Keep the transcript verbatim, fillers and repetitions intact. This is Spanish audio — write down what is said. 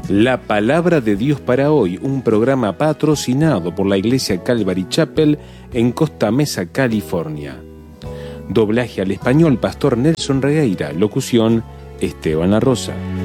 La Palabra de Dios para Hoy, un programa patrocinado por la Iglesia Calvary Chapel en Costa Mesa, California. Doblaje al español, Pastor Nelson Regueira. Locución, Esteban La Rosa.